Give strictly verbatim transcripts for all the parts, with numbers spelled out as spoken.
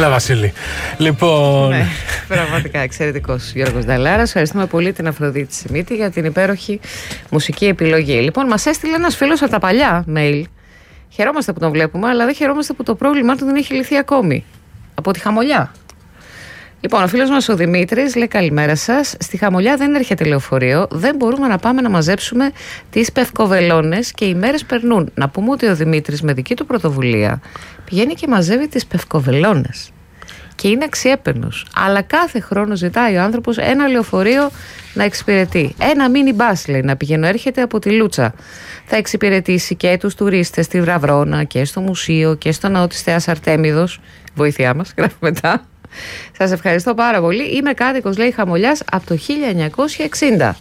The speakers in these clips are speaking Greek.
Έλα, Βασίλη. Λοιπόν. Ναι, πραγματικά εξαιρετικός Γιώργος Νταλάρας. Ευχαριστούμε πολύ την Αφροδίτη Σιμίτη για την υπέροχη μουσική επιλογή. Λοιπόν, μας έστειλε ένας φίλος από τα παλιά mail. Χαιρόμαστε που τον βλέπουμε, αλλά δεν χαιρόμαστε που το πρόβλημά του δεν έχει λυθεί ακόμη. Από τη Χαμολιά. Λοιπόν, ο φίλος μας ο Δημήτρης λέει: καλημέρα σας. Στη Χαμολιά δεν έρχεται λεωφορείο. Δεν μπορούμε να πάμε να μαζέψουμε τις πευκοβελώνες και οι μέρες περνούν. Να πούμε ότι ο Δημήτρης με δική του πρωτοβουλία πηγαίνει και μαζεύει τις πευκοβελώνες. Και είναι αξιέπαινος. Αλλά κάθε χρόνο ζητάει ο άνθρωπος ένα λεωφορείο να εξυπηρετεί. Ένα μίνι μπας, λέει, να πηγαίνω έρχεται από τη Λούτσα. Θα εξυπηρετήσει και τους τουρίστες στη Βραβρώνα και στο μουσείο και στο ναό της Θεάς Αρτέμιδος. Βοήθειά μας, γράφει μετά. Σας ευχαριστώ πάρα πολύ. Είμαι κάτοικος, λέει, Χαμολιάς από το χίλια εννιακόσια εξήντα.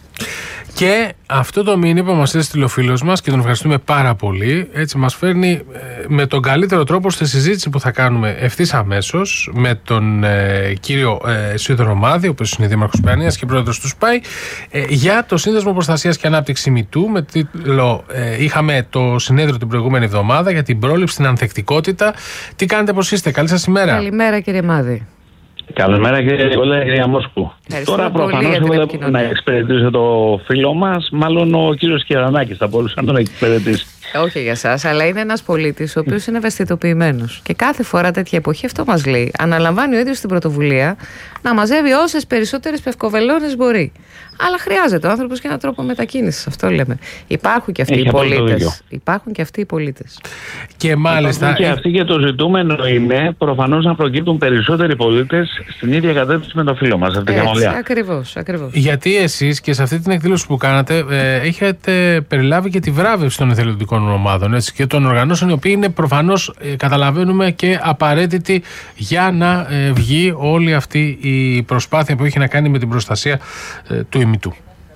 Και αυτό το μήνυμα μας έστειλε ο φίλος μας και τον ευχαριστούμε πάρα πολύ. Έτσι μας φέρνει ε, με τον καλύτερο τρόπο στη συζήτηση που θα κάνουμε ευθύς αμέσως με τον ε, κύριο ε, Σίδωρο Μάδη, ο οποίος είναι δήμαρχος Παιανίας και πρόεδρος του ΣΠΑΙ, ε, για το Σύνδεσμο Προστασίας και Ανάπτυξη Μητού, με τίτλο ε, είχαμε το συνέδριο την προηγούμενη εβδομάδα για την πρόληψη στην ανθεκτικότητα. Τι κάνετε, πώς είστε? Καλή σας ημέρα. Καλημέρα, κύριε Μάδη. Καλημέρα, κύριε Νικόλα, κυρία Μόσκου. Τώρα προφανώς εγώ δεν να εξυπηρετήσω το φίλο μας, μάλλον ο κύριος Κερανάκης θα μπορούσε να τον εξυπηρετήσει. Όχι για σας, αλλά είναι ένας πολίτης ο οποίος είναι ευαισθητοποιημένος. Και κάθε φορά τέτοια εποχή αυτό μας λέει. Αναλαμβάνει ο ίδιος την πρωτοβουλία να μαζεύει όσες περισσότερες πευκοβελώνες μπορεί. Αλλά χρειάζεται ο άνθρωπος και έναν τρόπο μετακίνησης. Αυτό λέμε. Υπάρχουν και αυτοί Έχει οι πολίτες. Υπάρχουν και αυτοί οι πολίτες. Και μάλιστα. Υπάρχουν και αυτοί, και το ζητούμενο είναι προφανώς να προκύπτουν περισσότεροι πολίτες στην ίδια κατεύθυνση με το φίλο μας. Αυτή ακριβώς, ακριβώς. Γιατί εσείς και σε αυτή την εκδήλωση που κάνατε ε, έχετε περιλάβει και τη βράβευση των εθελοντικών ομάδων, έτσι, και των οργανώσεων, οι οποίοι είναι προφανώς, ε, καταλαβαίνουμε, και απαραίτητοι για να ε, βγει όλη αυτή η προσπάθεια που έχει να κάνει με την προστασία ε, του ημιτού.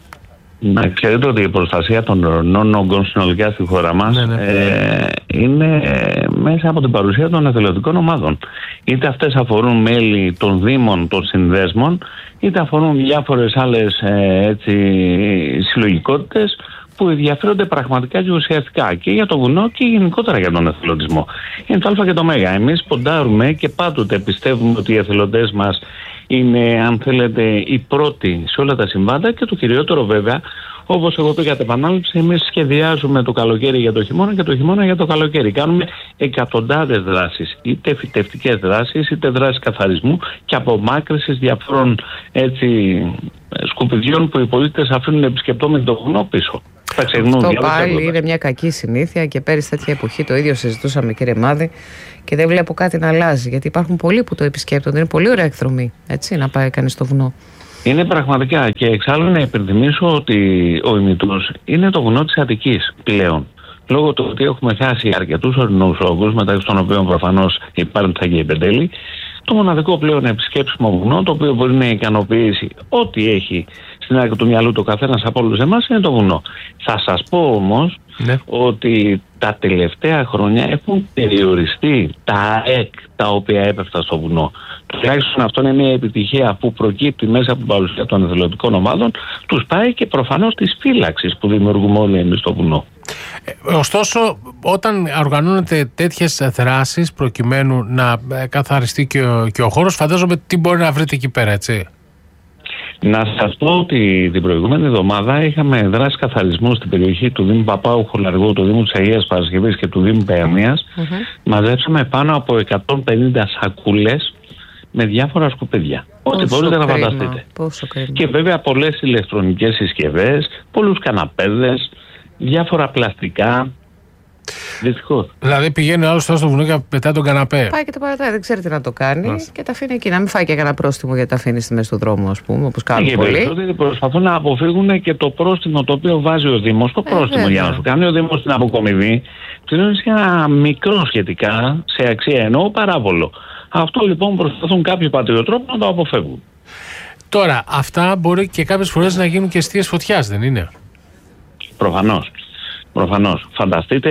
Να ξέρετε ότι η προστασία των ορεινών όγκων συνολικά στη χώρα μας ναι, ναι. Ε, είναι μέσα από την παρουσία των εθελοντικών ομάδων. Είτε αυτές αφορούν μέλη των δήμων, των συνδέσμων, είτε αφορούν διάφορες άλλες ε, έτσι, συλλογικότητες που ενδιαφέρονται πραγματικά και ουσιαστικά και για το βουνό και γενικότερα για τον εθελοντισμό. Είναι το Α και το Μ. Εμείς ποντάρουμε και πάντοτε πιστεύουμε ότι οι εθελοντές μας είναι, αν θέλετε, οι πρώτοι σε όλα τα συμβάντα, και το κυριότερο βέβαια, όπως εγώ πήγα την επανάληψη, εμείς σχεδιάζουμε το καλοκαίρι για το χειμώνα και το χειμώνα για το καλοκαίρι. Κάνουμε εκατοντάδες δράσεις, είτε φυτευτικές δράσεις, είτε δράσεις καθαρισμού και απομάκρυσης διαφόρων έτσι, σκουπιδιών που οι πολίτες αφήνουν επισκεπτόμενοι το βουνό πίσω. Αυτό πάλι είναι μια κακή συνήθεια και πέρυσι τέτοια εποχή το ίδιο συζητούσαμε, κύριε Μάδη, και δεν βλέπω κάτι να αλλάζει, γιατί υπάρχουν πολλοί που το επισκέπτονται. Είναι πολύ ωραία εκδρομή, έτσι, να πάει κανείς στο βουνό. Είναι πραγματικά, και εξάλλου να υπενθυμίσω ότι ο ημιτός είναι το βουνό της Αττικής πλέον. Λόγω του ότι έχουμε χάσει αρκετούς ορεινούς όγκους, μεταξύ των οποίων προφανώς η Πάρνηθα και η Πεντέλη, το μοναδικό πλέον επισκέψιμο βουνό, το οποίο μπορεί να ικανοποιήσει ό,τι έχει στην άκρη του μυαλού του καθένας από όλους εμάς, είναι το βουνό. Θα σας πω όμως ναι. ότι τα τελευταία χρόνια έχουν περιοριστεί τα ΑΕΚ τα οποία έπεφταν στο βουνό. Τουλάχιστον αυτό είναι μια επιτυχία που προκύπτει μέσα από την παρουσία των εθελοντικών ομάδων, τους πάει και προφανώς της φύλαξης που δημιουργούμε όλοι εμείς στο βουνό. Ε, ωστόσο, όταν οργανώνετε τέτοιες δράσεις προκειμένου να καθαριστεί και ο, και ο χώρος, φαντάζομαι τι μπορεί να βρείτε εκεί πέρα, έτσι. Να σας πω ότι την προηγούμενη εβδομάδα είχαμε δράσει καθαρισμού στην περιοχή του Δήμου Παπάου Χολαργού, του Δήμου της Αγίας Παρασκευής και του Δήμου Παιανίας. Mm-hmm. Μαζέψαμε πάνω από εκατόν πενήντα σακούλες με διάφορα σκουπίδια. Ό,τι μπορείτε να φανταστείτε. Και βέβαια πολλές ηλεκτρονικές συσκευές, πολλούς καναπέδες, διάφορα πλαστικά. Δυστυχώς. Δηλαδή πηγαίνει ο άλλος στο βουνό και πετάει τον καναπέ. Πάει και το παρατάει, δεν ξέρει τι να το κάνει Μάλιστα. και τα αφήνει εκεί. Να μην φάει και κανένα πρόστιμο γιατί τα αφήνει στη μέση του δρόμου, ας πούμε, όπως κάνουν και πολλοί. Οι περισσότεροι προσπαθούν να αποφύγουν και το πρόστιμο το οποίο βάζει ο Δήμος. Το πρόστιμο ε, για να σου κάνει ο Δήμος την αποκομιδή, πληρώνει ένα μικρό σχετικά σε αξία, εννοώ παράβολο. Αυτό λοιπόν προσπαθούν κάποιοι πατριωτρόποι να το αποφεύγουν. Τώρα, αυτά μπορεί και κάποιες φορές να γίνουν και εστίες φωτιάς, δεν είναι? Προφανώς. Προφανώς. Φανταστείτε,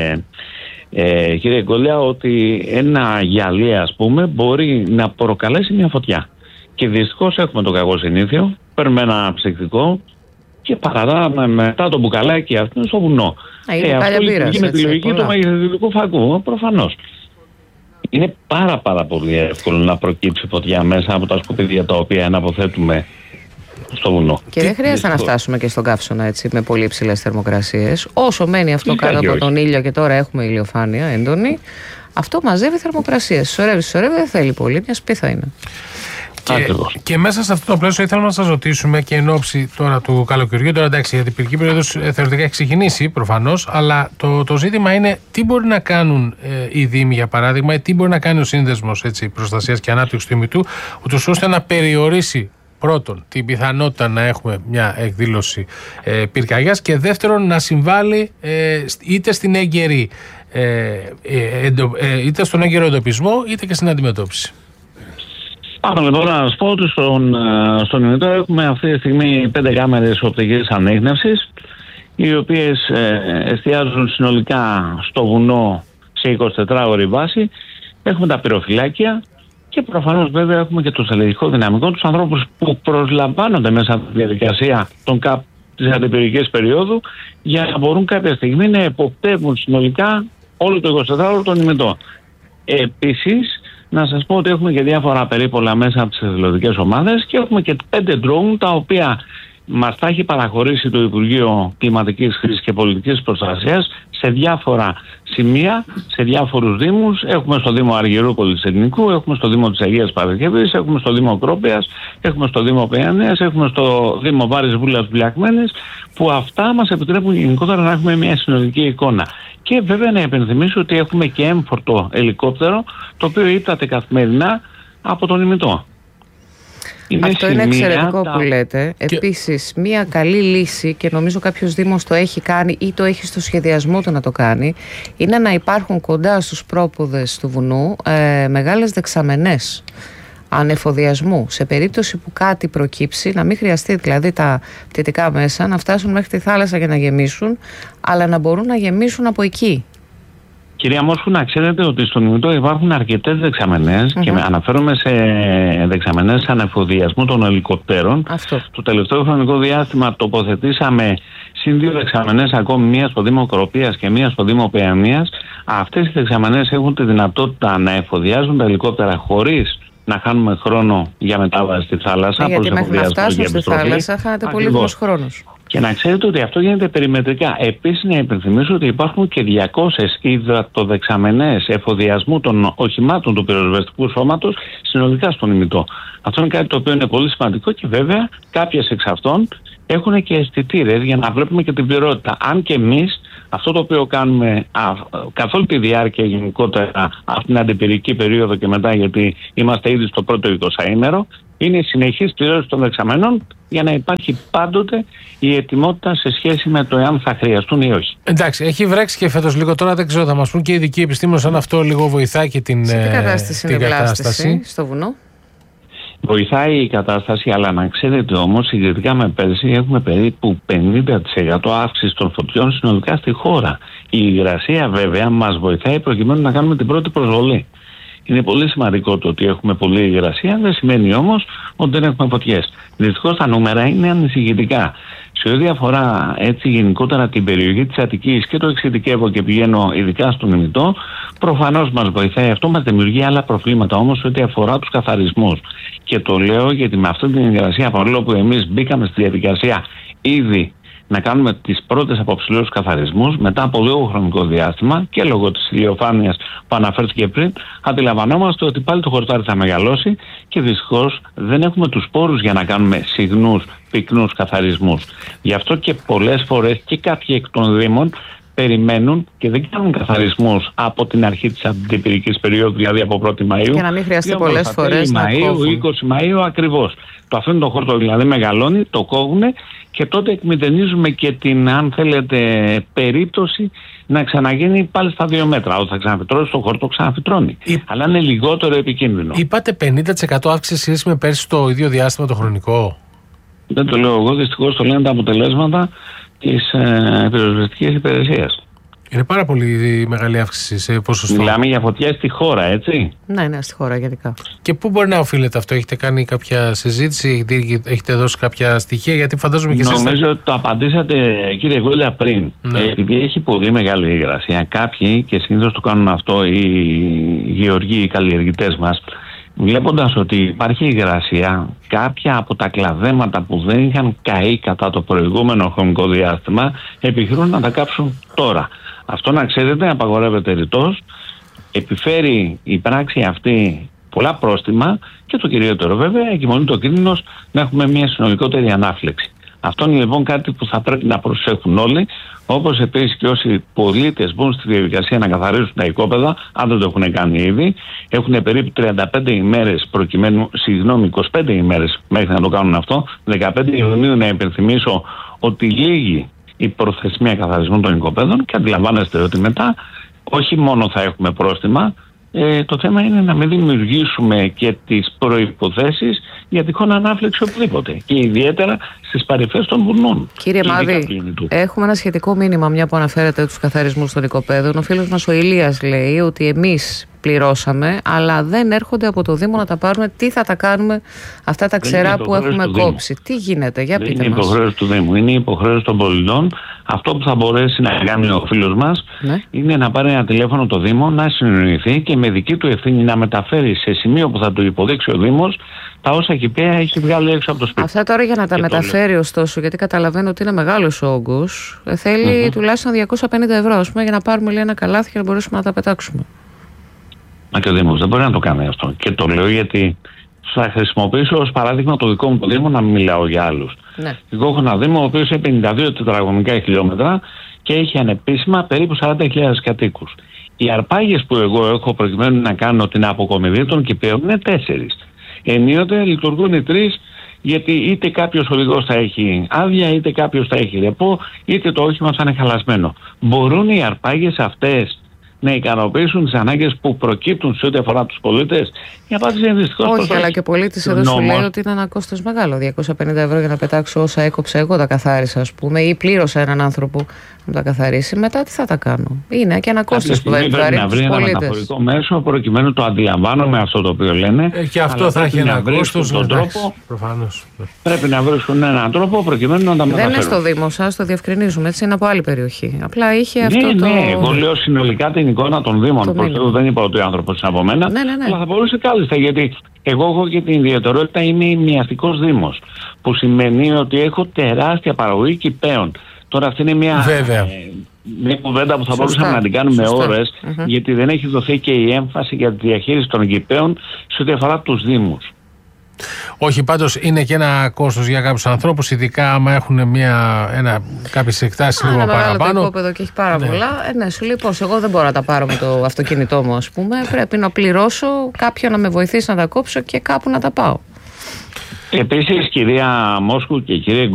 ε, κύριε Γκόλια, ότι ένα γυαλί, ας πούμε, μπορεί να προκαλέσει μια φωτιά. Και δυστυχώς έχουμε το κακό συνήθειο, παίρνουμε ένα ψυκτικό και παραδάμε μετά το μπουκαλάκι αυτό στο βουνό. Ε, αυτό λειτουργεί με τη λογική του μεγεθυντικού φακού, προφανώς. είναι πάρα πάρα πολύ εύκολο να προκύψει φωτιά μέσα από τα σκουπίδια τα οποία αναποθέτουμε στο βουνό. Και δεν χρειάζεται να φτάσουμε και στον καύσωνα έτσι, με πολύ υψηλές θερμοκρασίες. Όσο μένει αυτό κάτω από τον ήλιο και τώρα έχουμε ηλιοφάνεια έντονη, αυτό μαζεύει θερμοκρασίες. Σωρεύει, σωρεύει, δεν θέλει πολύ, μια σπίθα είναι. Και, και μέσα σε αυτό το πλαίσιο ήθελα να σας ρωτήσουμε και εν ώψη τώρα του καλοκαιριού. Τώρα εντάξει, η αντιπυρική περίοδος θεωρητικά έχει ξεκινήσει προφανώς, αλλά το, το ζήτημα είναι τι μπορεί να κάνουν ε, οι Δήμοι, για παράδειγμα, ή τι μπορεί να κάνει ο Σύνδεσμος Προστασίας και Ανάπτυξης του ημιτού, ούτως ώστε να περιορίσει πρώτον την πιθανότητα να έχουμε μια εκδήλωση ε, πυρκαγιάς και δεύτερον να συμβάλλει ε, είτε στην έγκαιρη, ε, ε, εντο, ε, είτε στον έγκαιρο εντοπισμό είτε και στην αντιμετώπιση. Πάμε λοιπόν να σας πω ότι στον, στον ημιτό έχουμε αυτή τη στιγμή πέντε κάμερες οπτικής ανέγνευσης, οι οποίες ε, εστιάζουν συνολικά στο βουνό σε εικοσιτετράωρη βάση. Έχουμε τα πυροφυλάκια και προφανώς βέβαια έχουμε και το στελεχικό δυναμικό, τους ανθρώπους που προσλαμβάνονται μέσα από τη διαδικασία των ΚΑΠ της αντιπυρικής περίοδου, για να μπορούν κάποια στιγμή να εποπτεύουν συνολικά όλο το εικοσιτετράωρο τον ημιτό. Επίσης, να σας πω ότι έχουμε και διάφορα περίπολα μέσα από τις εθελοντικές ομάδες και έχουμε και πέντε ντρόουν τα οποία μας τα έχει παραχωρήσει το Υπουργείο Κλιματικής Χρήσης και Πολιτικής Προστασίας σε διάφορα σημεία, σε διάφορους δήμους. Έχουμε στο Δήμο Αργυρούπολης Ελληνικού, έχουμε στο Δήμο της Αγίας Παρασκευής, έχουμε στο Δήμο Κρόπιας, έχουμε στο Δήμο Παιανίας, έχουμε στο Δήμο Βάρης Βούλας Βλιαγμένης, που αυτά μας επιτρέπουν γενικότερα να έχουμε μια συνολική εικόνα. Και βέβαια να υπενθυμίσω ότι έχουμε και έμφορτο ελικόπτερο, το οποίο ύπταται καθημερινά από τον ημιτό. Είναι Αυτό είναι εξαιρετικό τα... που λέτε. Και... Επίσης, μια καλή λύση, και νομίζω κάποιος Δήμος το έχει κάνει ή το έχει στο σχεδιασμό του να το κάνει, είναι να υπάρχουν κοντά στους πρόποδες του βουνού ε, μεγάλες δεξαμενές ανεφοδιασμού, σε περίπτωση που κάτι προκύψει, να μην χρειαστεί δηλαδή τα πτυτικά μέσα να φτάσουν μέχρι τη θάλασσα για να γεμίσουν, αλλά να μπορούν να γεμίσουν από εκεί. Κυρία Μόσχου, να ξέρετε ότι στον ημιτό υπάρχουν αρκετές δεξαμενές mm-hmm. και αναφέρομαι σε δεξαμενές ανεφοδιασμού των ελικοπτέρων. Αυτό. Το τελευταίο χρονικό διάστημα τοποθετήσαμε συν δύο δεξαμενές ακόμη, μία στο Δήμο Κροπίας και μία στο Δήμο Παιανίας. Αυτές οι δεξαμενές έχουν τη δυνατότητα να εφοδιάζουν τα ελικόπτερα χωρίς να χάνουμε χρόνο για μετάβαση στη θάλασσα. Ε, γιατί μέχρι να φτάσουν στη θάλασσα χάνεται πολύτιμος χρόνος. Και να ξέρετε ότι αυτό γίνεται περιμετρικά. Επίσης, να υπενθυμίσω ότι υπάρχουν και διακόσιες υδατοδεξαμενές εφοδιασμού των οχημάτων του πυροσβεστικού σώματος συνολικά στον ημιτό. Αυτό είναι κάτι το οποίο είναι πολύ σημαντικό και βέβαια κάποιες εξ αυτών έχουν και αισθητήρες για να βλέπουμε και την πληρότητα. Αν και εμείς αυτό το οποίο κάνουμε α, καθ' όλη τη διάρκεια γενικότερα από την αντιπυρική περίοδο και μετά, γιατί είμαστε ήδη στο πρώτο εικοσαήμερο, είναι η συνεχής πληρώση των δεξαμενών για να υπάρχει πάντοτε η ετοιμότητα σε σχέση με το εάν θα χρειαστούν ή όχι. Εντάξει, έχει βρέξει και φέτος λίγο, τώρα δεν ξέρω, θα μας πούν και οι ειδικοί επιστήμονες αν αυτό λίγο βοηθάει και την, σε τι κατάσταση την είναι κατάσταση στο βουνό. Βοηθάει η κατάσταση, αλλά να ξέρετε όμως, συγκριτικά με πέρσι έχουμε περίπου πενήντα τοις εκατό αύξηση των φωτιών συνολικά στη χώρα. Η υγρασία βέβαια μας βοηθάει προκειμένου να κάνουμε την πρώτη προσβολή. Είναι πολύ σημαντικό το ότι έχουμε πολλή υγρασία, δεν σημαίνει όμως ότι δεν έχουμε φωτιές. Δυστυχώς τα νούμερα είναι ανησυχητικά. Σε ό,τι αφορά έτσι γενικότερα την περιοχή της Αττικής, και το εξειδικεύω και πηγαίνω ειδικά στον ημιτό, προφανώς μας βοηθάει αυτό, μας δημιουργεί άλλα προβλήματα όμως ό,τι αφορά τους καθαρισμούς. Και το λέω γιατί με αυτή την υγρασία, παρόλο που εμείς μπήκαμε στη διαδικασία ήδη να κάνουμε τις πρώτες αποψηλώσεις καθαρισμούς, μετά από λίγο χρονικό διάστημα και λόγω της ηλιοφάνειας που αναφέρθηκε πριν, αντιλαμβανόμαστε ότι πάλι το χορτάρι θα μεγαλώσει και δυστυχώς δεν έχουμε τους πόρους για να κάνουμε συγνούς, πυκνούς καθαρισμούς. Γι' αυτό και πολλές φορές και κάποιοι εκ των Δήμων περιμένουν και δεν κάνουν καθαρισμούς από την αρχή της αντιπυρικής περίοδου, δηλαδή από πρώτη Μαΐου. Και να μην χρειαστεί πολλές φορές να κόβουν. είκοσι Μαΐου ακριβώς. Το αφήνουν το χόρτο, δηλαδή μεγαλώνει, το κόβουν και τότε εκμηδενίζουμε και την, αν θέλετε, περίπτωση να ξαναγίνει πάλι στα δύο μέτρα. Όταν θα ξαναφυτρώσει το χόρτο, ξαναφυτρώνει. Η... Αλλά είναι λιγότερο επικίνδυνο. Είπατε πενήντα τοις εκατό αύξηση σχέση με πέρσι το ίδιο διάστημα το χρονικό. Δεν το λέω εγώ, δυστυχώς το λένε τα αποτελέσματα της ε, πυροσβεστικής υπηρεσίας. Είναι πάρα πολύ μεγάλη αύξηση σε ποσοστό. Μιλάμε για φωτιές στη χώρα, έτσι. Ναι, ναι, στη χώρα γενικά. Και πού μπορεί να οφείλεται αυτό, έχετε κάνει κάποια συζήτηση, έχετε δώσει κάποια στοιχεία, γιατί φαντάζομαι και εσείς. Νομίζω ότι το απαντήσατε, κύριε Γόλια, πριν. Ναι. Ε, επειδή έχει πολύ μεγάλη υγρασία, κάποιοι, και συνήθως το κάνουν αυτό οι γεωργοί, οι καλλιεργητές μας, βλέποντας ότι υπάρχει υγρασία, κάποια από τα κλαδέματα που δεν είχαν καεί κατά το προηγούμενο χρονικό διάστημα, επιχειρούν να τα κάψουν τώρα. Αυτό, να ξέρετε, απαγορεύεται ρητός, επιφέρει η πράξη αυτή πολλά πρόστιμα και το κυριότερο βέβαια εγκυμονεί το κίνδυνος να έχουμε μια συνολικότερη ανάφλεξη. Αυτό είναι λοιπόν κάτι που θα πρέπει να προσέχουν όλοι, όπως επίσης και όσοι πολίτες μπουν στη διαδικασία να καθαρίσουν τα οικόπεδα, αν δεν το έχουν κάνει ήδη, έχουν περίπου τριάντα πέντε ημέρες προκειμένου, συγγνώμη, είκοσι πέντε ημέρες μέχρι να το κάνουν αυτό. δεκαπέντε Ιουνίου, να υπενθυμίσω ότι λύγει η προθεσμία καθαρισμού των οικοπαίδων και αντιλαμβάνεστε ότι μετά όχι μόνο θα έχουμε πρόστιμα, ε, το θέμα είναι να μην δημιουργήσουμε και τις προϋποθέσεις για τυχόν ανάφλεξη οπουδήποτε και ιδιαίτερα στις παρυφές των βουνών. Κύριε Μάδη, έχουμε ένα σχετικό μήνυμα, μια που αναφέρετε τους καθαρισμούς των οικοπαίδων. Ο φίλος μας ο Ηλίας λέει ότι εμείς πληρώσαμε, αλλά δεν έρχονται από το Δήμο να τα πάρουν. Τι θα τα κάνουμε αυτά τα ξερά που έχουμε κόψει? Τι γίνεται, για πείτε μας. Είναι υποχρέωση του Δήμου, είναι υποχρέωση των πολιτών. Αυτό που θα μπορέσει να κάνει ο φίλος μας, ναι, είναι να πάρει ένα τηλέφωνο το Δήμο, να συνεννοηθεί και με δική του ευθύνη να μεταφέρει σε σημείο που θα του υποδείξει ο Δήμος τα όσα εκεί πέρα έχει βγάλει έξω από το σπίτι. Αυτά τώρα για να τα μεταφέρει, ωστόσο, γιατί καταλαβαίνω ότι είναι μεγάλος ο όγκος, θέλει mm-hmm. τουλάχιστον διακόσια πενήντα ευρώ, ας πούμε, για να πάρουμε λέει, ένα καλάθι και να μπορέσουμε να τα πετάξουμε. Μα και ο Δήμος δεν μπορεί να το κάνει αυτό. Και το λέω γιατί θα χρησιμοποιήσω ως παράδειγμα το δικό μου το Δήμο, να μην μιλάω για άλλους. Ναι. Εγώ έχω ένα Δήμο ο οποίος έχει πενήντα δύο τετραγωνικά χιλιόμετρα και έχει ανεπίσημα περίπου σαράντα χιλιάδες κατοίκους. Οι αρπάγες που εγώ έχω προκειμένου να κάνω την αποκομιδή των κηπαίων είναι τέσσερις. Ενίοτε λειτουργούν οι τρεις, γιατί είτε κάποιος οδηγός θα έχει άδεια, είτε κάποιος θα έχει ρεπό, είτε το όχημα θα είναι χαλασμένο. Μπορούν οι αρπάγες αυτές να ικανοποιήσουν τις ανάγκες που προκύπτουν σε ό,τι αφορά τους πολίτες? Η απάντηση είναι δυστυχώς όχι. Αλλά και ο πολίτης εδώ σου λέει ότι είναι ένα κόστος μεγάλο. διακόσια πενήντα ευρώ για να πετάξω όσα έκοψα εγώ, τα καθάρισα, ας πούμε, ή πλήρωσα έναν άνθρωπο να τα καθαρίσει. Μετά τι θα τα κάνω? Είναι και ένα κόστος που θα επιβαρύνει τους πολίτες. Πρέπει να βρει ένα μεταφορικό μέσο προκειμένου, το αντιλαμβάνομαι αυτό το οποίο λένε. Ε, και αυτό θα έχει ένα κόστος. Τον τρόπο, προφανώς. Πρέπει να βρίσκουν έναν τρόπο προκειμένου να τα μεταφέρουν. Δεν είναι στο Δήμο σας, το διευκρινίζουμε. Έτσι είναι από άλλη περιοχή. Απλά είχε ναι, αυτό το. Ναι, εγώ λέω συνολικά την εικόνα των Δήμων. Προσθέτω, δεν είπα ότι ο άνθρωπος είναι από μένα. Ναι, ναι, ναι. Αλλά θα μπορούσε κάλλιστα, γιατί εγώ έχω και την ιδιαιτερότητα, είμαι ημιαστικός Δήμος. Που σημαίνει ότι έχω τεράστια παραγωγή κηπαίων. Τώρα αυτή είναι μια, ε, μια κουβέντα που θα μπορούσαμε να την κάνουμε ώρες, mm-hmm. γιατί δεν έχει δοθεί και η έμφαση για τη διαχείριση των κηπαίων σε ό,τι αφορά τους Δήμους. Όχι, πάντως είναι και ένα κόστος για κάποιους ανθρώπους, ειδικά άμα έχουν μια, ένα, κάποιες εκτάσεις λίγο παραπάνω. Ένα μεγάλο οικόπεδο και έχει πάρα ναι. πολλά. Ε, ναι, σου λέει πώς, εγώ δεν μπορώ να τα πάρω με το αυτοκίνητό μου, ας πούμε. Πρέπει να πληρώσω, κάποιον να με βοηθήσει να τα κόψω και κάπου να τα πάω. Επίσης, κυρία Μόσκου και κύριε